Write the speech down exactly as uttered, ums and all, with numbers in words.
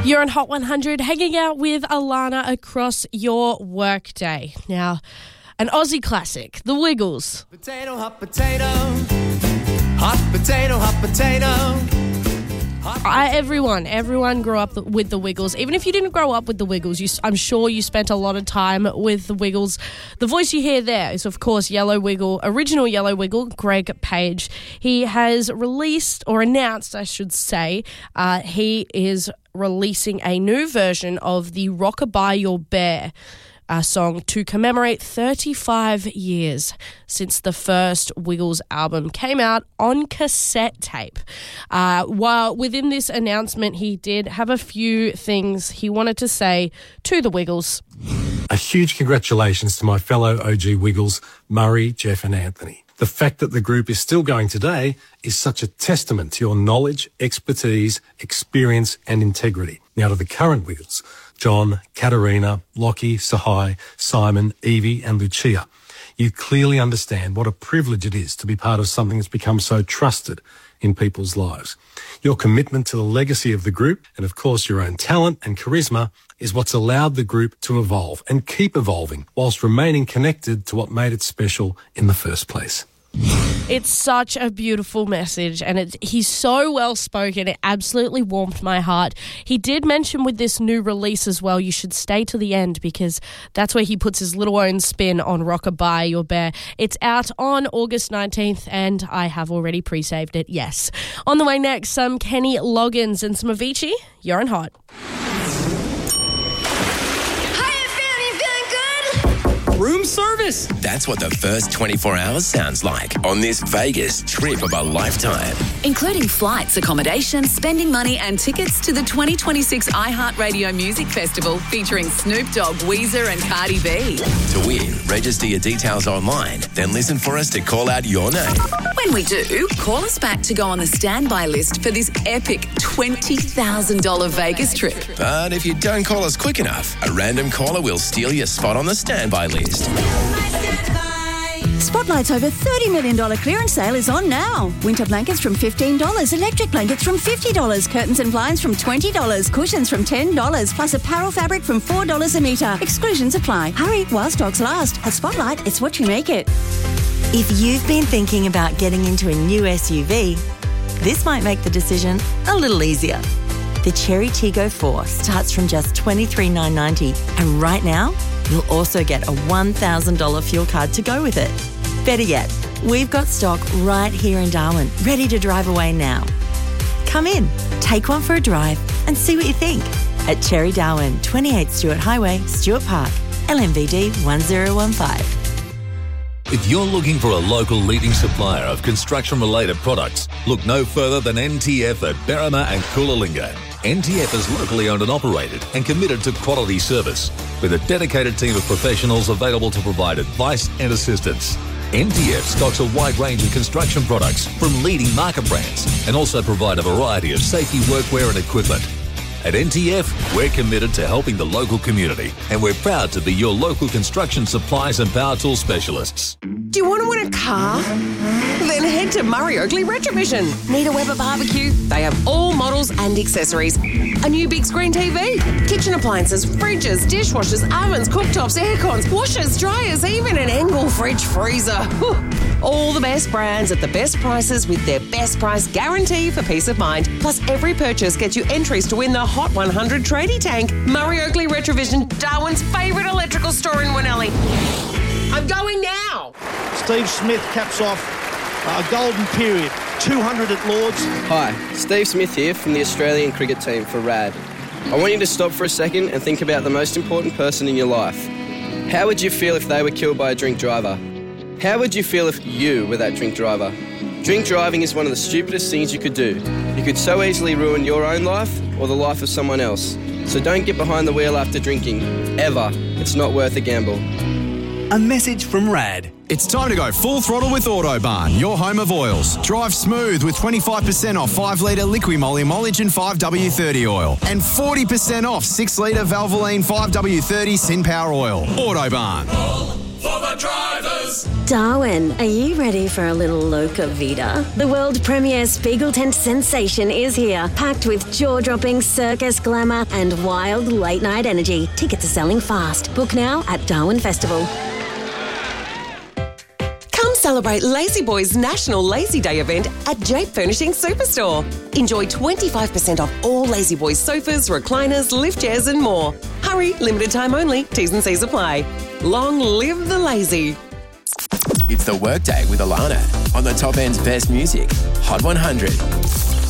You're on Hot one hundred, hanging out with Alana across your workday. Now, an Aussie classic, The Wiggles. Potato, hot potato, hot potato, hot potato. I, everyone, everyone grew up with The Wiggles. Even if you didn't grow up with The Wiggles, you, I'm sure you spent a lot of time with The Wiggles. The voice you hear there is, of course, Yellow Wiggle, original Yellow Wiggle, Greg Page. He has released, or announced, I should say, uh, he is releasing a new version of the Rockabye Your Bear Uh, song to commemorate thirty-five years since the first Wiggles album came out on cassette tape. Uh, while within this announcement, he did have a few things he wanted to say to the Wiggles. A huge congratulations to my fellow O G Wiggles, Murray, Jeff and Anthony. The fact that the group is still going today is such a testament to your knowledge, expertise, experience and integrity. Now to the current Wiggles, John, Katarina, Lockie, Sahai, Simon, Evie and Lucia. You clearly understand what a privilege it is to be part of something that's become so trusted in people's lives. Your commitment to the legacy of the group and, of course, your own talent and charisma is what's allowed the group to evolve and keep evolving whilst remaining connected to what made it special in the first place. It's such a beautiful message, and it, he's so well spoken. It absolutely warmed my heart. He did mention with this new release as well, you should stay to the end because that's where he puts his little own spin on Rockabye Your Bear. It's out on August nineteenth, and I have already pre-saved it, yes. On the way next, some Kenny Loggins and some Avicii. You're on Hot. Room service. That's what the first twenty-four hours sounds like on this Vegas trip of a lifetime. Including flights, accommodation, spending money and tickets to the twenty twenty-six iHeartRadio Music Festival featuring Snoop Dogg, Weezer and Cardi B. To win, register your details online, then listen for us to call out your name. When we do, call us back to go on the standby list for this epic twenty thousand dollars Vegas trip. But if you don't call us quick enough, a random caller will steal your spot on the standby list. Spotlight's over thirty million dollars clearance sale is on now. Winter blankets from fifteen dollars, electric blankets from fifty dollars, curtains and blinds from twenty dollars, cushions from ten dollars, plus apparel fabric from four dollars a metre. Exclusions apply. Hurry while stocks last. At Spotlight, it's what you make it. If you've been thinking about getting into a new S U V, this might make the decision a little easier. The Cherry Tiggo four starts from just twenty-three thousand nine hundred ninety dollars, and right now, you'll also get a one thousand dollars fuel card to go with it. Better yet, we've got stock right here in Darwin, ready to drive away now. Come in, take one for a drive and see what you think. At Cherry Darwin, twenty-eight Stewart Highway, Stewart Park, L M V D one zero one five. If you're looking for a local leading supplier of construction-related products, look no further than N T F at Berrima and Coolalingga. N T F is locally owned and operated and committed to quality service, with a dedicated team of professionals available to provide advice and assistance. N T F stocks a wide range of construction products from leading market brands and also provide a variety of safety workwear and equipment. At N T F, we're committed to helping the local community, and we're proud to be your local construction supplies and power tool specialists. Do you want to win a car? Then head to Murray Oakley Retrovision. Need a Weber barbecue? They have all models and accessories. A new big screen T V, kitchen appliances, fridges, dishwashers, ovens, cooktops, aircons, washers, dryers, even an Engel fridge freezer. All the best brands at the best prices with their best price guarantee for peace of mind. Plus, every purchase gets you entries to win the Hot one hundred tradie tank. Murray Oakley Retrovision, Darwin's favourite electrical store in Winnelly. I'm going now. Steve Smith caps off a golden period. two hundred at Lords. Hi, Steve Smith here from the Australian cricket team for R A D. I want you to stop for a second and think about the most important person in your life. How would you feel if they were killed by a drink driver? How would you feel if you were that drink driver? Drink driving is one of the stupidest things you could do. You could so easily ruin your own life or the life of someone else. So don't get behind the wheel after drinking. Ever. It's not worth a gamble. A message from R A D. It's time to go full throttle with Autobarn, your home of oils. Drive smooth with twenty-five percent off five litre Liqui-Moly Molygen five W thirty oil and forty percent off six litre Valvoline five W thirty Sin Power oil. Autobarn. for the drivers. Darwin, are you ready for a little Loca Vida? The world premiere Spiegel tent sensation is here, packed with jaw-dropping circus glamour and wild late-night energy. Tickets are selling fast. Book now at Darwin Festival. Come celebrate Lazy Boy's National Lazy Day event at Jape Furnishing Superstore. Enjoy twenty-five percent off all Lazy Boy sofas, recliners, lift chairs and more. Hurry, limited time only. T's and C's apply. Long live the lazy. It's the Workday with Alana on the Top End's best music. Hot one hundred.